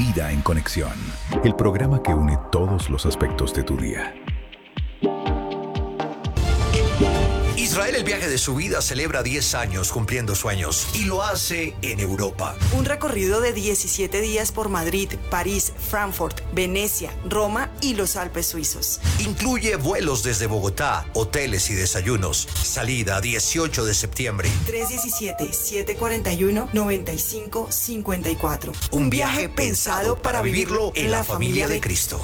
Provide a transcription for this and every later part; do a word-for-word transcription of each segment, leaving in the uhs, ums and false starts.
Vida en Conexión, el programa que une todos los aspectos de tu día. Israel, el viaje de su vida, celebra diez años cumpliendo sueños y lo hace en Europa. Un recorrido de diecisiete días por Madrid, París, Frankfurt, Venecia, Roma y los Alpes suizos. Incluye vuelos desde Bogotá, hoteles y desayunos. Salida dieciocho de septiembre. tres diecisiete, siete cuarenta y uno, noventa y cinco cincuenta y cuatro. Un viaje pensado para vivirlo en la familia de Cristo.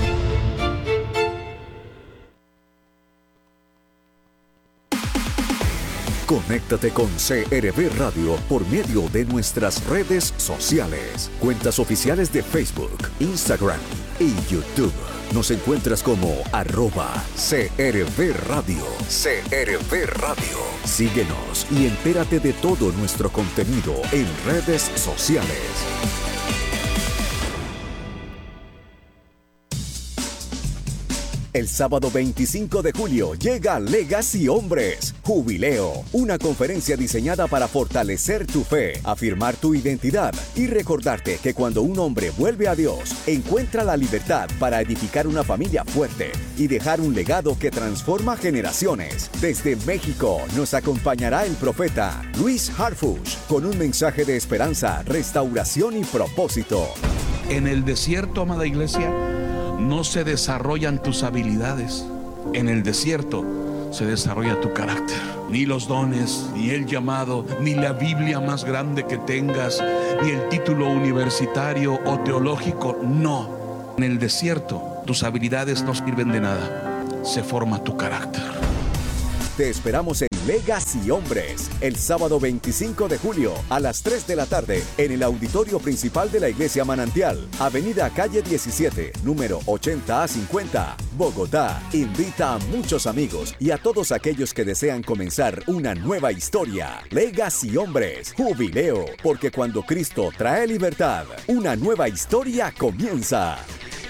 Conéctate con C R V Radio por medio de nuestras redes sociales, cuentas oficiales de Facebook, Instagram y YouTube. Nos encuentras como arroba C R V Radio. C R V Radio. Síguenos y entérate de todo nuestro contenido en redes sociales. El sábado veinticinco de julio llega Legacy Hombres, Jubileo, una conferencia diseñada para fortalecer tu fe, afirmar tu identidad y recordarte que cuando un hombre vuelve a Dios, encuentra la libertad para edificar una familia fuerte y dejar un legado que transforma generaciones. Desde México nos acompañará el profeta Luis Harfuch con un mensaje de esperanza, restauración y propósito. En el desierto, amada iglesia, no se desarrollan tus habilidades. En el desierto se desarrolla tu carácter. Ni los dones, ni el llamado, ni la Biblia más grande que tengas, ni el título universitario o teológico, no. En el desierto tus habilidades no sirven de nada. Se forma tu carácter. Te esperamos en Legacy Hombres, el sábado veinticinco de julio a las tres de la tarde en el auditorio principal de la Iglesia Manantial, Avenida Calle diecisiete, número ochenta a cincuenta, Bogotá. Invita a muchos amigos y a todos aquellos que desean comenzar una nueva historia. Legacy Hombres, Jubileo, porque cuando Cristo trae libertad, una nueva historia comienza.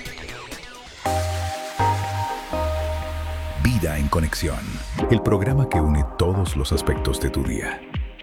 Vida en Conexión, el programa que une todos los aspectos de tu día.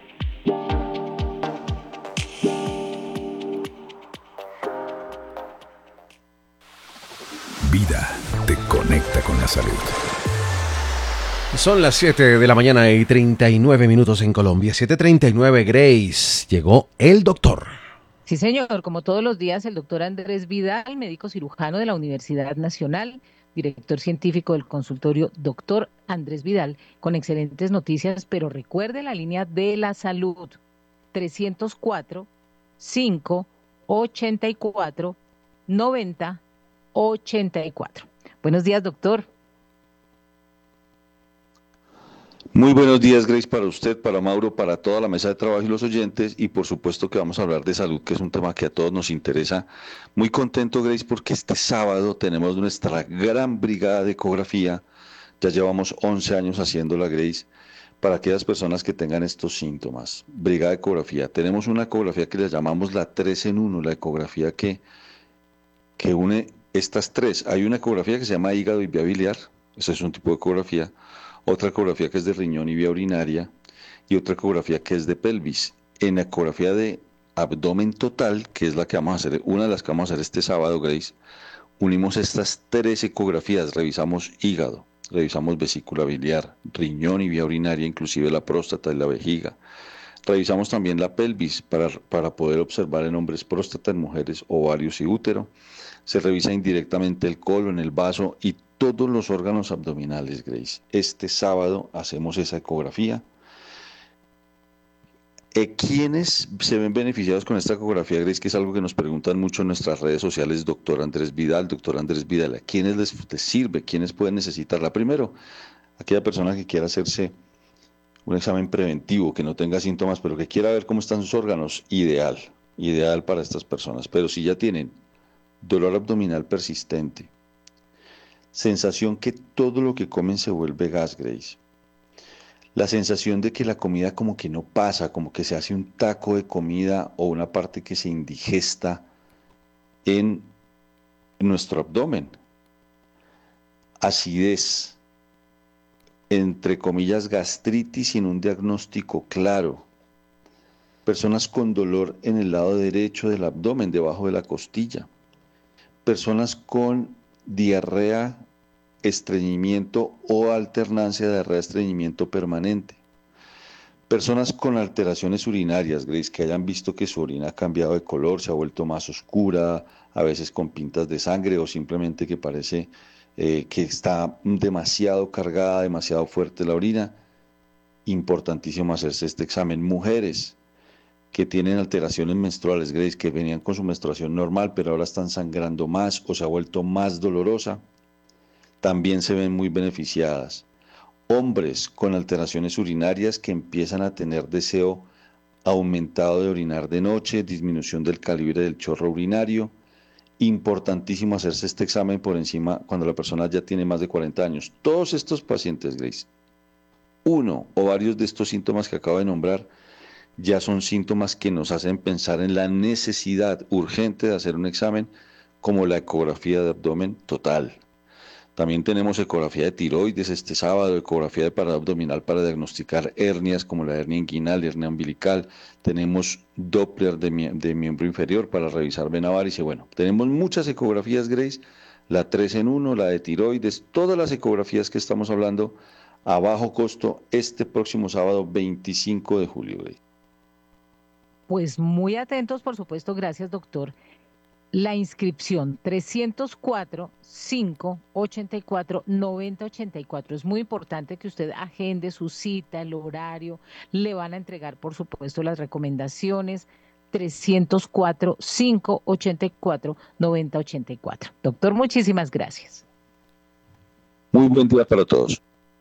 Vida te conecta con la salud. Son las siete de la mañana y treinta y nueve minutos en Colombia. siete treinta y nueve, Grace. Llegó el doctor. Sí, señor. Como todos los días, el doctor Andrés Vidal, médico cirujano de la Universidad Nacional, director científico del consultorio Doctor Andrés Vidal, con excelentes noticias, pero recuerde la línea de la salud, trescientos cuatro, cinco, ochenta y cuatro, noventa, ochenta y cuatro. Buenos días, doctor. Muy buenos días, Grace, para usted, para Mauro, para toda la mesa de trabajo y los oyentes, y por supuesto que vamos a hablar de salud, que es un tema que a todos nos interesa. Muy contento, Grace, porque este sábado tenemos nuestra gran brigada de ecografía. Ya llevamos once años haciéndola, Grace, para aquellas personas que tengan estos síntomas. Brigada de ecografía. Tenemos una ecografía que le llamamos la tres en uno, la ecografía que, que une estas tres. Hay una ecografía que se llama hígado y vía biliar, ese es un tipo de ecografía. Otra ecografía que es de riñón y vía urinaria, y otra ecografía que es de pelvis. En la ecografía de abdomen total, que es la que vamos a hacer, una de las que vamos a hacer este sábado, Grace, unimos estas tres ecografías, revisamos hígado, revisamos vesícula biliar, riñón y vía urinaria, inclusive la próstata y la vejiga. Revisamos también la pelvis para, para poder observar en hombres próstata, en mujeres ovarios y útero. Se revisa indirectamente el colon, el vaso y todos los órganos abdominales, Grace. Este sábado hacemos esa ecografía. Eh, ¿Quiénes se ven beneficiados con esta ecografía, Grace? Que es algo que nos preguntan mucho en nuestras redes sociales, doctor Andrés Vidal, doctor Andrés Vidal. ¿A quiénes les, les sirve? ¿Quiénes pueden necesitarla? Primero, aquella persona que quiera hacerse un examen preventivo, que no tenga síntomas, pero que quiera ver cómo están sus órganos, ideal, ideal para estas personas. Pero si ya tienen dolor abdominal persistente, sensación que todo lo que comen se vuelve gas, Grace, la sensación de que la comida como que no pasa, como que se hace un taco de comida o una parte que se indigesta en nuestro abdomen, acidez, entre comillas gastritis sin un diagnóstico claro, personas con dolor en el lado derecho del abdomen, debajo de la costilla, personas con diarrea, estreñimiento o alternancia de diarrea-estreñimiento permanente, personas con alteraciones urinarias, Grace, que hayan visto que su orina ha cambiado de color, se ha vuelto más oscura, a veces con pintas de sangre o simplemente que parece eh, que está demasiado cargada, demasiado fuerte la orina. Importantísimo hacerse este examen. Mujeres que tienen alteraciones menstruales, Grace, que venían con su menstruación normal, pero ahora están sangrando más o se ha vuelto más dolorosa, también se ven muy beneficiadas. Hombres con alteraciones urinarias que empiezan a tener deseo aumentado de orinar de noche, disminución del calibre del chorro urinario. Importantísimo hacerse este examen por encima cuando la persona ya tiene más de cuarenta años. Todos estos pacientes, Grace, uno o varios de estos síntomas que acabo de nombrar, ya son síntomas que nos hacen pensar en la necesidad urgente de hacer un examen como la ecografía de abdomen total. También tenemos ecografía de tiroides este sábado, ecografía de parada abdominal para diagnosticar hernias como la hernia inguinal, hernia umbilical. Tenemos Doppler de, mi de miembro inferior para revisar vena varice. Bueno, tenemos muchas ecografías, Grace, la tres en uno, la de tiroides, todas las ecografías que estamos hablando a bajo costo este próximo sábado veinticinco de julio, Grace. Pues muy atentos, por supuesto, gracias, doctor. La inscripción trescientos cuatro, cinco ochenta y cuatro, noventa ochenta y cuatro. Es muy importante que usted agende su cita, el horario. Le van a entregar, por supuesto, las recomendaciones. trescientos cuatro, cinco ochenta y cuatro, noventa ochenta y cuatro. Doctor, muchísimas gracias. Muy buen día para todos.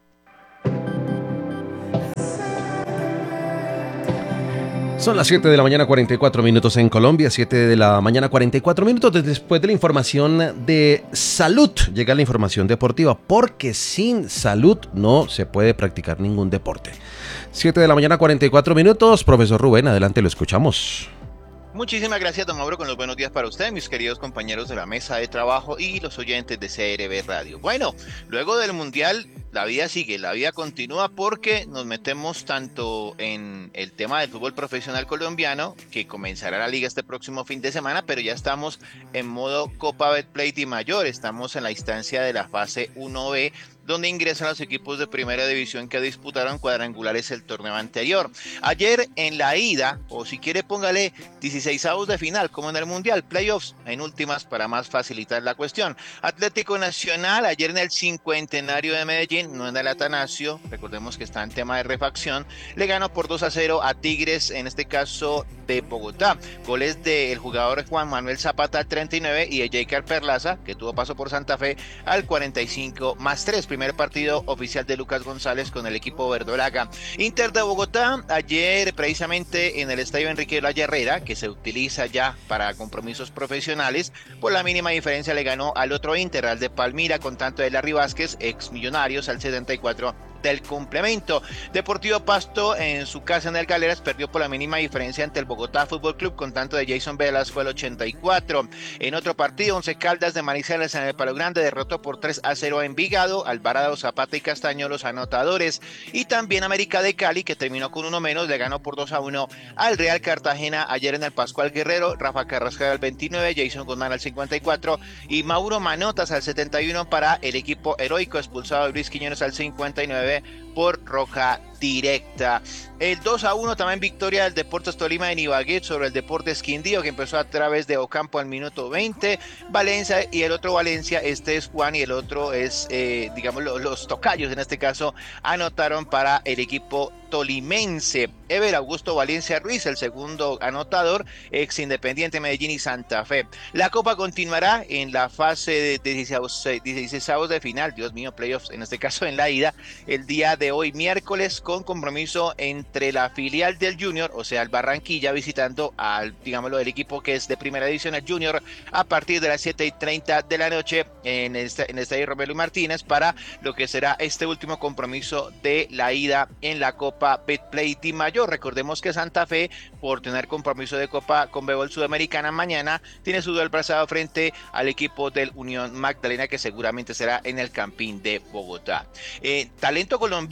Son las siete de la mañana, cuarenta y cuatro minutos en Colombia, siete de la mañana, cuarenta y cuatro minutos después de la información de salud. Llega la información deportiva, porque sin salud no se puede practicar ningún deporte. siete de la mañana, cuarenta y cuatro minutos. Profesor Rubén, adelante, lo escuchamos. Muchísimas gracias, don Mauro, con los buenos días para usted, mis queridos compañeros de la mesa de trabajo y los oyentes de C R B Radio. Bueno, luego del Mundial, la vida sigue, la vida continúa, porque nos metemos tanto en el tema del fútbol profesional colombiano, que comenzará la liga este próximo fin de semana, pero ya estamos en modo Copa Betplay Di Mayor, estamos en la instancia de la fase uno B, donde ingresan los equipos de primera división que disputaron cuadrangulares el torneo anterior. Ayer en la ida, o si quiere póngale dieciseisavos de final, como en el Mundial, playoffs en últimas para más facilitar la cuestión. Atlético Nacional, ayer en el cincuentenario de Medellín, no en el Atanasio, recordemos que está en tema de refacción, le ganó por dos a cero a Tigres, en este caso de Bogotá. Goles del jugador Juan Manuel Zapata al treinta y nueve y de Jeiker Perlaza, que tuvo paso por Santa Fe, al cuarenta y cinco más tres. Primer partido oficial de Lucas González con el equipo verdolaga. Inter de Bogotá, ayer precisamente en el estadio Enrique de la Herrera, que se utiliza ya para compromisos profesionales, por la mínima diferencia le ganó al otro Inter, al de Palmira, con tanto de Larry Vázquez, ex Millonarios, al setenta y cuatro del complemento. Deportivo Pasto en su casa en el Galeras perdió por la mínima diferencia ante el Bogotá Fútbol Club, con tanto de Jason Velasco al ochenta y cuatro. En otro partido, Once Caldas de Manizales en el Palo Grande derrotó por tres a cero a Envigado, Alvarado, Zapata y Castaño los anotadores, y también América de Cali, que terminó con uno menos, le ganó por dos a uno al Real Cartagena ayer en el Pascual Guerrero. Rafa Carrascal al veintinueve, Jason Guzmán al cincuenta y cuatro y Mauro Manotas al setenta y uno para el equipo heroico, expulsado de Luis Quiñones al cincuenta y nueve por roja directa. El dos a uno también victoria del Deportes Tolima en Ibagué sobre el Deportes Quindío, que empezó a través de Ocampo al minuto veinte. Valencia y el otro Valencia, este es Juan y el otro es, eh, digamos, los, los tocayos en este caso, anotaron para el equipo tolimense. Ever Augusto Valencia Ruiz, el segundo anotador, ex Independiente Medellín y Santa Fe. La Copa continuará en la fase de dieciseisavos de final, Dios mío, playoffs, en este caso en la ida, el día de hoy miércoles, con compromiso entre la filial del Junior, o sea, el Barranquilla, visitando al, digámoslo, el equipo que es de primera división, el Junior, a partir de las siete y treinta de la noche en el, en el estadio Romelio Martínez, para lo que será este último compromiso de la ida en la Copa Betplay Di Mayor. Recordemos que Santa Fe, por tener compromiso de Copa Conmebol Sudamericana mañana, tiene su duelo brazado frente al equipo del Unión Magdalena, que seguramente será en el Campín de Bogotá. Eh, talento colombiano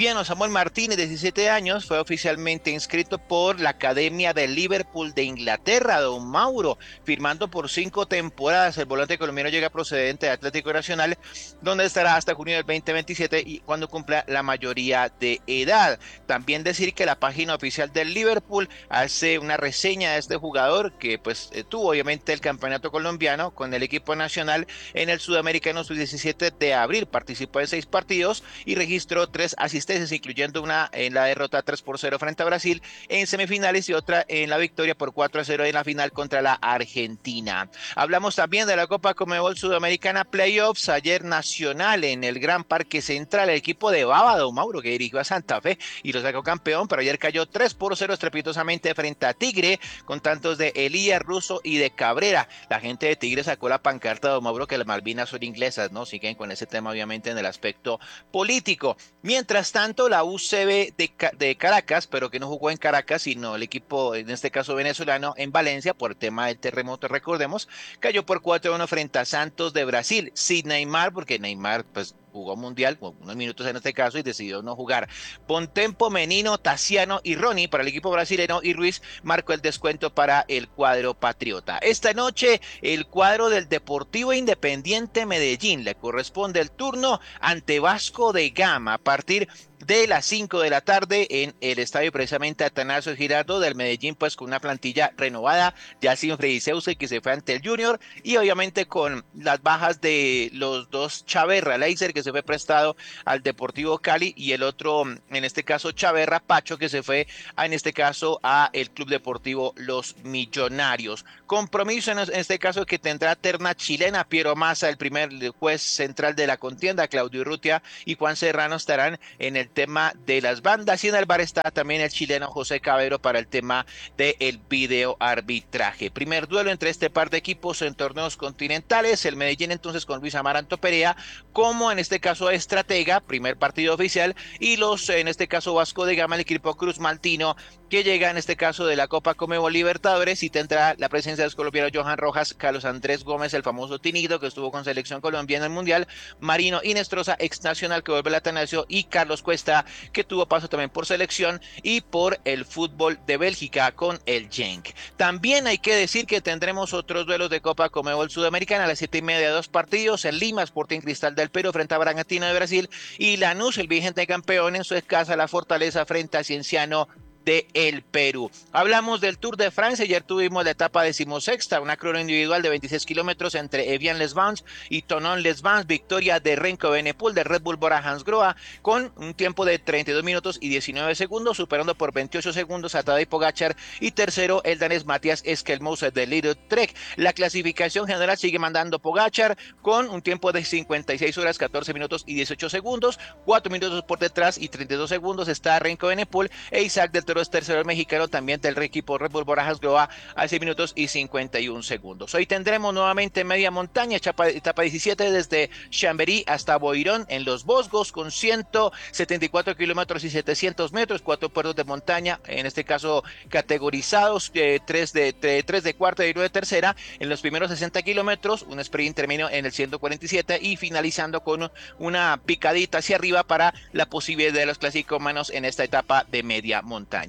Colombiano Samuel Martínez, diecisiete años, fue oficialmente inscrito por la Academia de Liverpool de Inglaterra, don Mauro, firmando por cinco temporadas. El volante colombiano llega procedente de Atlético Nacional, donde estará hasta junio del veinte veintisiete y cuando cumpla la mayoría de edad. También decir que la página oficial del Liverpool hace una reseña de este jugador que pues eh, tuvo obviamente el campeonato colombiano con el equipo nacional en el Sudamericano sub diecisiete de abril. Participó en seis partidos y registró tres asistencias, incluyendo una en la derrota tres por cero frente a Brasil en semifinales y otra en la victoria por cuatro a cero en la final contra la Argentina. Hablamos también de la Copa Conmebol Sudamericana Playoffs. Ayer Nacional en el Gran Parque Central, el equipo de Baba, don Mauro, que dirigió a Santa Fe y lo sacó campeón, pero ayer cayó tres por cero estrepitosamente frente a Tigre, con tantos de Elías Russo y de Cabrera. La gente de Tigre sacó la pancarta, don Mauro, que las Malvinas son inglesas, ¿no? Siguen con ese tema obviamente en el aspecto político. Mientras tanto, la U C B de, de Caracas, pero que no jugó en Caracas, sino el equipo, en este caso venezolano, en Valencia, por el tema del terremoto, recordemos, cayó por cuatro a uno frente a Santos de Brasil, sin Neymar, porque Neymar, pues, jugó mundial, unos minutos en este caso, y decidió no jugar. Bontempo, Menino, Tassiano y Ronnie para el equipo brasileño, y Ruiz marcó el descuento para el cuadro patriota. Esta noche, el cuadro del Deportivo Independiente Medellín le corresponde el turno ante Vasco de Gama a partir de las cinco de la tarde en el estadio precisamente Atanasio Girardot del Medellín, pues con una plantilla renovada, ya sin Freddy Zeus, que se fue ante el Junior, y obviamente con las bajas de los dos Chaverra, Leiser, que se fue prestado al Deportivo Cali, y el otro, en este caso Chaverra, Pacho, que se fue a, en este caso a el Club Deportivo Los Millonarios. Compromiso en este caso que tendrá terna chilena. Piero Massa, el primer juez central de la contienda, Claudio Urrutia y Juan Serrano estarán en el tema de las bandas, y en el bar está también el chileno José Cabero para el tema del video arbitraje. Primer duelo entre este par de equipos en torneos continentales, el Medellín entonces con Luis Amaranto Perea como en este caso estratega, primer partido oficial, y los en este caso Vasco de Gama, el equipo Cruz Maltino, que llega en este caso de la Copa Conmebol Libertadores, y tendrá la presencia de los colombianos Johan Rojas, Carlos Andrés Gómez, el famoso Tinito, que estuvo con selección colombiana en el Mundial, Marino Inestrosa, ex nacional, que vuelve al Atanasio, y Carlos Cuesta, que tuvo paso también por selección y por el fútbol de Bélgica con el Genk. También hay que decir que tendremos otros duelos de Copa Conmebol Sudamericana a las siete y media, dos partidos en Lima, Sporting Cristal del Perú frente a Bragantino de Brasil, y Lanús, el vigente campeón en su casa, la Fortaleza frente a Cienciano de el Perú. Hablamos del Tour de Francia. Ayer tuvimos la etapa decimosexta, una crono individual de veintiséis kilómetros entre Evian-les-Bains y Thonon-les-Bains, victoria de Renko Evenepoel de Red Bull Bora Hansgrohe con un tiempo de treinta y dos minutos y diecinueve segundos, superando por veintiocho segundos a Tadej Pogačar, y tercero el danés Matías Eskelmose de Lidl Trek. La clasificación general sigue mandando Pogačar con un tiempo de cincuenta y seis horas, catorce minutos y dieciocho segundos, cuatro minutos por detrás y treinta y dos segundos está Renko Evenepoel, e Isaac del es tercero el mexicano también del equipo Red Bull Bora Hansgrohe a seis minutos y cincuenta y un segundos. Hoy tendremos nuevamente media montaña, etapa, etapa diecisiete desde Chambéry hasta Boirón en los Vosgos con ciento setenta y cuatro kilómetros y setecientos metros, cuatro puertos de montaña, en este caso categorizados, eh, tres, de, de, tres de cuarta y nueve de tercera en los primeros sesenta kilómetros, un sprint intermedio en el ciento cuarenta y siete y finalizando con una picadita hacia arriba para la posibilidad de los clasicómanos en esta etapa de media montaña.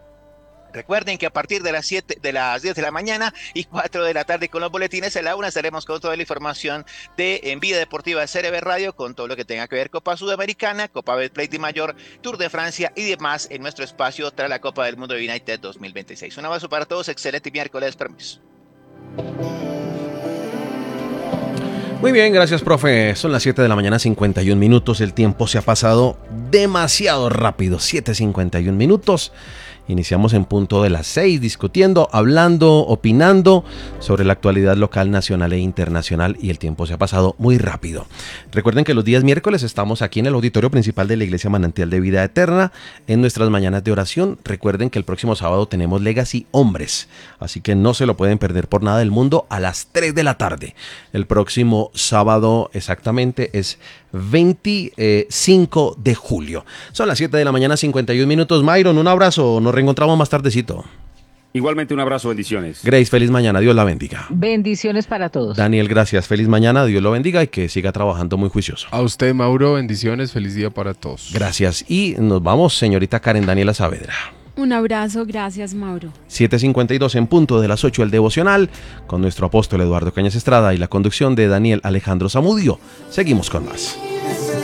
Recuerden que a partir de las siete, de las diez de la mañana y cuatro de la tarde con los boletines, a la una estaremos con toda la información de En Vida Deportiva de C R B Radio, con todo lo que tenga que ver Copa Sudamericana, Copa Betplay de Mayor, Tour de Francia y demás en nuestro espacio tras la Copa del Mundo United dos mil veintiséis. Un abrazo para todos, excelente miércoles, permiso. Muy bien, gracias, profe. Son las siete de la mañana, cincuenta y un minutos. El tiempo se ha pasado demasiado rápido. siete cincuenta y un minutos. Iniciamos en punto de las seis discutiendo, hablando, opinando sobre la actualidad local, nacional e internacional, y el tiempo se ha pasado muy rápido. Recuerden que los días miércoles estamos aquí en el auditorio principal de la Iglesia Manantial de Vida Eterna en nuestras mañanas de oración. Recuerden que el próximo sábado tenemos Legacy Hombres, así que no se lo pueden perder por nada del mundo a las tres de la tarde. El próximo sábado exactamente es veinticinco de julio. Son las siete de la mañana, cincuenta y un minutos. Myron, un abrazo. Nos reencontramos más tardecito. Igualmente un abrazo, bendiciones. Grace, feliz mañana, Dios la bendiga. Bendiciones para todos. Daniel, gracias, feliz mañana, Dios lo bendiga y que siga trabajando muy juicioso. A usted, Mauro, bendiciones, feliz día para todos. Gracias y nos vamos, señorita Karen Daniela Saavedra. Un abrazo, gracias, Mauro. siete cincuenta y dos en punto de las ocho, el devocional, con nuestro apóstol Eduardo Cañas Estrada y la conducción de Daniel Alejandro Zamudio. Seguimos con más.